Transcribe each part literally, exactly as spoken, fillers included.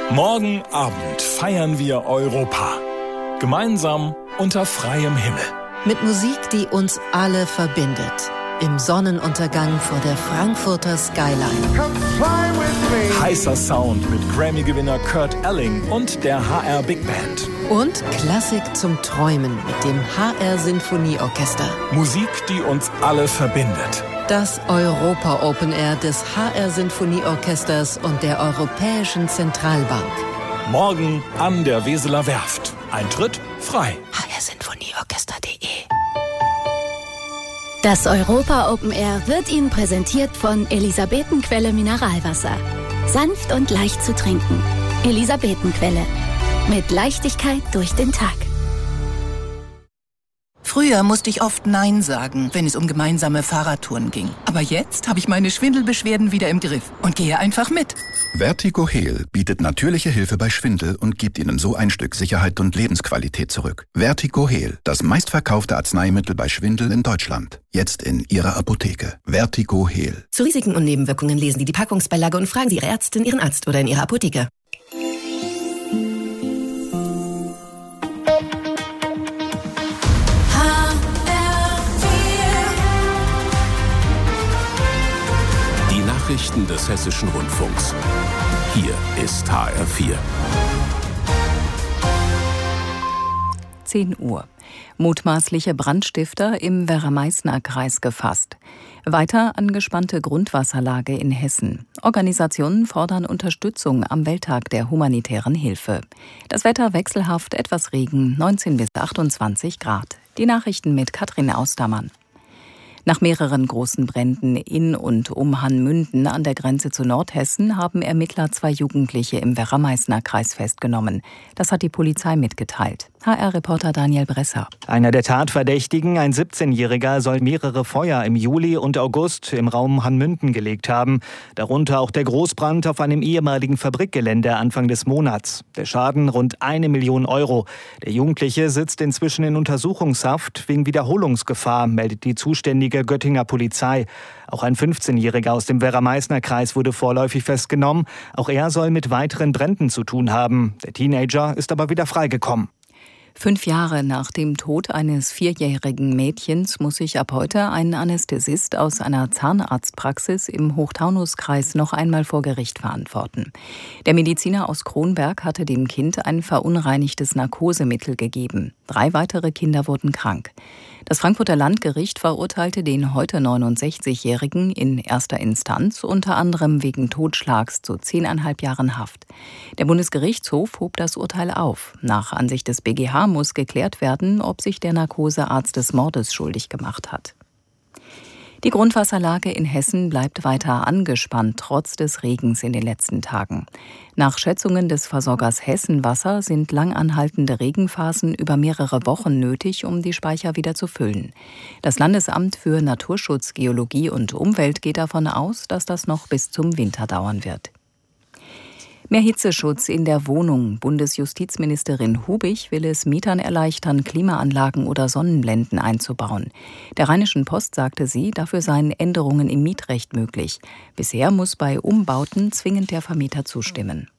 Morgen Abend feiern wir Europa. Gemeinsam unter freiem Himmel. Mit Musik, die uns alle verbindet. Im Sonnenuntergang vor der Frankfurter Skyline. Heißer Sound mit Grammy-Gewinner Kurt Elling und der H R Big Band. Und Klassik zum Träumen mit dem H R Sinfonieorchester. Musik, die uns alle verbindet. Das Europa Open Air des H R Sinfonieorchesters und der Europäischen Zentralbank. Morgen an der Weseler Werft. Eintritt frei. h r sinfonieorchester punkt de Das Europa Open Air wird Ihnen präsentiert von Elisabetenquelle Mineralwasser. Sanft und leicht zu trinken. Elisabetenquelle. Mit Leichtigkeit durch den Tag. Früher musste ich oft Nein sagen, wenn es um gemeinsame Fahrradtouren ging. Aber jetzt habe ich meine Schwindelbeschwerden wieder im Griff und gehe einfach mit. Vertigo Heal bietet natürliche Hilfe bei Schwindel und gibt Ihnen so ein Stück Sicherheit und Lebensqualität zurück. Vertigo Heal, das meistverkaufte Arzneimittel bei Schwindel in Deutschland. Jetzt in Ihrer Apotheke. Vertigo Heal. Zu Risiken und Nebenwirkungen lesen Sie die Packungsbeilage und fragen Sie Ihre Ärztin, Ihren Arzt oder in Ihrer Apotheke. Nachrichten des Hessischen Rundfunks. Hier ist H R vier. zehn Uhr. Mutmaßliche Brandstifter im Werra-Meißner-Kreis gefasst. Weiter angespannte Grundwasserlage in Hessen. Organisationen fordern Unterstützung am Welttag der humanitären Hilfe. Das Wetter wechselhaft, etwas Regen, neunzehn bis achtundzwanzig Grad. Die Nachrichten mit Katrin Austermann. Nach mehreren großen Bränden in und um Hannmünden an der Grenze zu Nordhessen haben Ermittler zwei Jugendliche im Werra-Meißner-Kreis festgenommen. Das hat die Polizei mitgeteilt. H R-Reporter Daniel Bresser. Einer der Tatverdächtigen, ein siebzehnjähriger, soll mehrere Feuer im Juli und August im Raum Hannmünden gelegt haben. Darunter auch der Großbrand auf einem ehemaligen Fabrikgelände Anfang des Monats. Der Schaden rund eine Million Euro. Der Jugendliche sitzt inzwischen in Untersuchungshaft wegen Wiederholungsgefahr, meldet die zuständige Göttinger Polizei. Auch ein fünfzehnjähriger aus dem Werra-Meißner-Kreis wurde vorläufig festgenommen. Auch er soll mit weiteren Bränden zu tun haben. Der Teenager ist aber wieder freigekommen. Fünf Jahre nach dem Tod eines vierjährigen Mädchens muss sich ab heute ein Anästhesist aus einer Zahnarztpraxis im Hochtaunuskreis noch einmal vor Gericht verantworten. Der Mediziner aus Kronberg hatte dem Kind ein verunreinigtes Narkosemittel gegeben. Drei weitere Kinder wurden krank. Das Frankfurter Landgericht verurteilte den heute neunundsechzigjährigen in erster Instanz unter anderem wegen Totschlags zu zehneinhalb Jahren Haft. Der Bundesgerichtshof hob das Urteil auf. Nach Ansicht des B G H muss geklärt werden, ob sich der Narkosearzt des Mordes schuldig gemacht hat. Die Grundwasserlage in Hessen bleibt weiter angespannt, trotz des Regens in den letzten Tagen. Nach Schätzungen des Versorgers Hessenwasser sind langanhaltende Regenphasen über mehrere Wochen nötig, um die Speicher wieder zu füllen. Das Landesamt für Naturschutz, Geologie und Umwelt geht davon aus, dass das noch bis zum Winter dauern wird. Mehr Hitzeschutz in der Wohnung. Bundesjustizministerin Hubig will es Mietern erleichtern, Klimaanlagen oder Sonnenblenden einzubauen. Der Rheinischen Post sagte sie, dafür seien Änderungen im Mietrecht möglich. Bisher muss bei Umbauten zwingend der Vermieter zustimmen.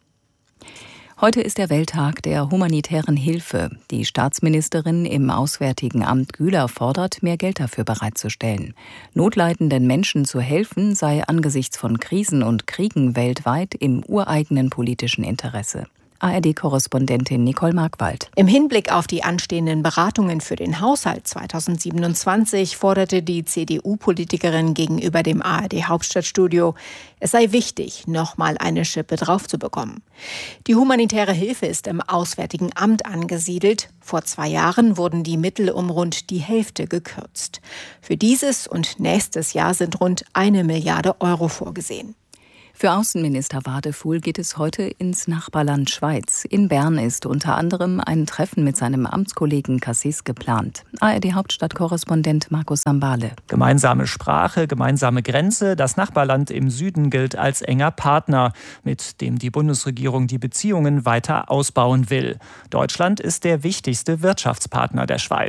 Heute ist der Welttag der humanitären Hilfe. Die Staatsministerin im Auswärtigen Amt Güler fordert, mehr Geld dafür bereitzustellen. Notleidenden Menschen zu helfen sei angesichts von Krisen und Kriegen weltweit im ureigenen politischen Interesse. A R D-Korrespondentin Nicole Markwald. Im Hinblick auf die anstehenden Beratungen für den Haushalt zweitausendsiebenundzwanzig forderte die C D U-Politikerin gegenüber dem A R D-Hauptstadtstudio, es sei wichtig, nochmal eine Schippe drauf zu bekommen. Die humanitäre Hilfe ist im Auswärtigen Amt angesiedelt. Vor zwei Jahren wurden die Mittel um rund die Hälfte gekürzt. Für dieses und nächstes Jahr sind rund eine Milliarde Euro vorgesehen. Für Außenminister Wadefuhl geht es heute ins Nachbarland Schweiz. In Bern ist unter anderem ein Treffen mit seinem Amtskollegen Cassis geplant. A R D-Hauptstadtkorrespondent Markus Sambale. Gemeinsame Sprache, gemeinsame Grenze. Das Nachbarland im Süden gilt als enger Partner, mit dem die Bundesregierung die Beziehungen weiter ausbauen will. Deutschland ist der wichtigste Wirtschaftspartner der Schweiz.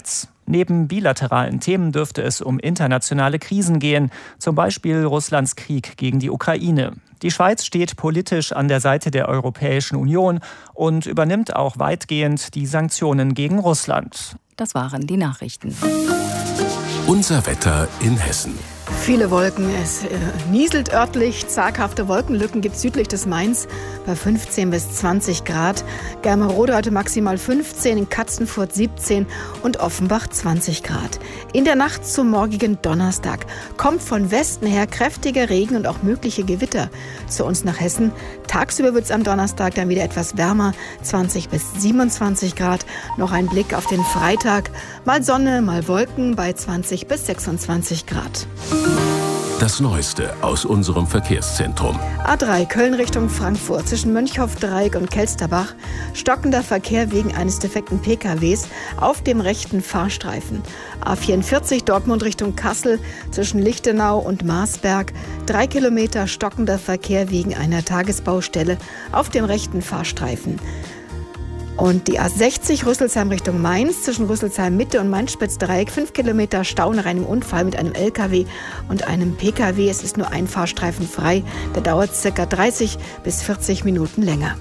Neben bilateralen Themen dürfte es um internationale Krisen gehen, zum Beispiel Russlands Krieg gegen die Ukraine. Die Schweiz steht politisch an der Seite der Europäischen Union und übernimmt auch weitgehend die Sanktionen gegen Russland. Das waren die Nachrichten. Unser Wetter in Hessen. Viele Wolken, es äh, nieselt örtlich. Zaghafte Wolkenlücken gibt es südlich des Mains bei fünfzehn bis zwanzig Grad. Germerode heute maximal fünfzehn, in Katzenfurt siebzehn und Offenbach zwanzig Grad. In der Nacht zum morgigen Donnerstag kommt von Westen her kräftiger Regen und auch mögliche Gewitter zu uns nach Hessen. Tagsüber wird es am Donnerstag dann wieder etwas wärmer, zwanzig bis siebenundzwanzig Grad. Noch ein Blick auf den Freitag. Mal Sonne, mal Wolken bei zwanzig bis sechsundzwanzig Grad. Das Neueste aus unserem Verkehrszentrum. A drei Köln Richtung Frankfurt zwischen Mönchhoff-Dreieck und Kelsterbach. Stockender Verkehr wegen eines defekten P K Ws auf dem rechten Fahrstreifen. A vierundvierzig Dortmund Richtung Kassel zwischen Lichtenau und Marsberg. Drei Kilometer stockender Verkehr wegen einer Tagesbaustelle auf dem rechten Fahrstreifen. Und die A sechzig Rüsselsheim Richtung Mainz zwischen Rüsselsheim Mitte und Mainz-Spitz-Dreieck. Fünf Kilometer Stau nach einem Unfall mit einem L K W und einem P K W. Es ist nur ein Fahrstreifen frei. Der dauert ca. dreißig bis vierzig Minuten länger.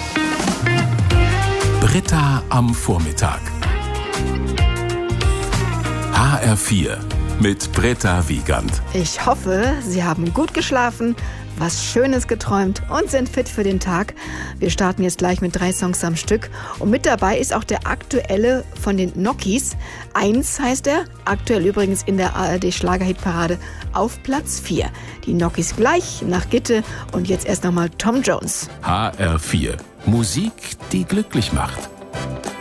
Britta am Vormittag. H R vier mit Britta Wiegand. Ich hoffe, Sie haben gut geschlafen, was Schönes geträumt und sind fit für den Tag. Wir starten jetzt gleich mit drei Songs am Stück. Und mit dabei ist auch der aktuelle von den Nokis. Eins heißt er, aktuell übrigens in der A R D-Schlagerhitparade auf Platz vier. Die Nokis gleich nach Gitte und jetzt erst nochmal Tom Jones. H R vier. Musik, die glücklich macht.